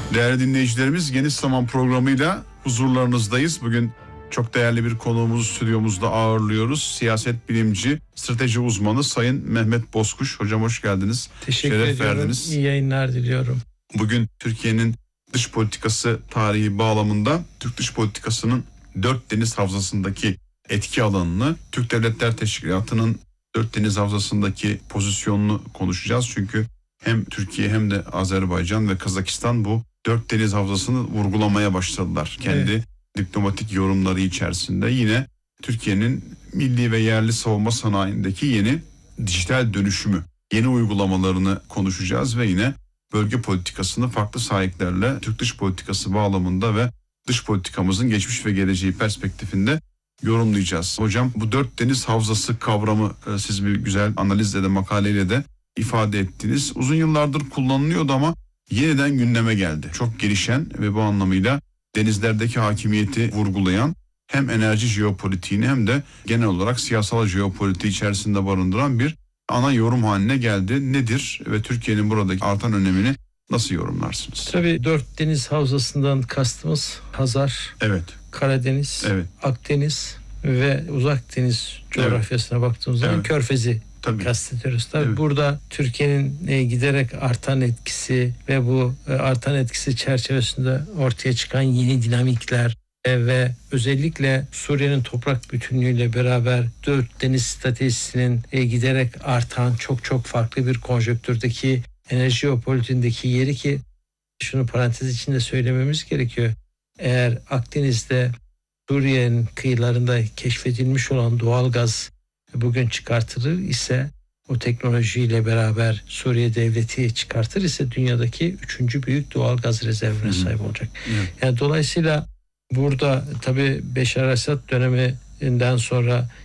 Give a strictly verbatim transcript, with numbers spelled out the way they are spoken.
Değerli dinleyicilerimiz, Geniş Zaman programıyla huzurlarınızdayız. Bugün çok değerli bir konuğumuzu stüdyomuzda ağırlıyoruz. Siyaset bilimci, strateji uzmanı Sayın Mehmet Bozkuş. Hocam hoş geldiniz. Teşekkür Şeref ediyorum. verdiniz. İyi yayınlar diliyorum. Bugün Türkiye'nin dış politikası tarihi bağlamında Türk dış politikasının dört deniz havzasındaki etki alanını, Türk Devletler Teşkilatı'nın dört deniz havzasındaki pozisyonunu konuşacağız. Çünkü hem Türkiye hem de Azerbaycan ve Kazakistan bu dört deniz havzasını vurgulamaya başladılar. Kendi evet. diplomatik yorumları içerisinde yine Türkiye'nin milli ve yerli savunma sanayindeki yeni dijital dönüşümü, yeni uygulamalarını konuşacağız ve yine bölge politikasını farklı sahiplerle Türk dış politikası bağlamında ve dış politikamızın geçmiş ve geleceği perspektifinde yorumlayacağız. Hocam, bu dört deniz havzası kavramı siz bir güzel analizle de makaleyle de ifade ettiniz. Uzun yıllardır kullanılıyordu ama yeniden gündeme geldi. Çok gelişen ve bu anlamıyla denizlerdeki hakimiyeti vurgulayan, hem enerji jeopolitiğini hem de genel olarak siyasal jeopolitiği içerisinde barındıran bir ana yorum haline geldi. Nedir ve Türkiye'nin buradaki artan önemini nasıl yorumlarsınız? Tabii dört deniz havzasından kastımız Hazar, evet. Karadeniz, evet. Akdeniz ve Uzak Deniz coğrafyasına evet. baktığımız zaman evet. Körfez'i Tabii. kastediyoruz. Tabii evet. burada Türkiye'nin e, giderek artan etkisi ve bu e, artan etkisi çerçevesinde ortaya çıkan yeni dinamikler e, ve özellikle Suriye'nin toprak bütünlüğüyle beraber dört deniz stratejisinin e, giderek artan çok çok farklı bir konjonktürdeki enerji jeopolitiğindeki yeri, ki şunu parantez içinde söylememiz gerekiyor. Eğer Akdeniz'de Suriye'nin kıyılarında keşfedilmiş olan doğal gaz bugün çıkartılır ise, o teknolojiyle beraber Suriye devleti çıkartır ise dünyadaki üçüncü büyük doğal gaz rezervine sahip olacak. Evet. Yani dolayısıyla burada tabii Beşar Esad döneminden sonra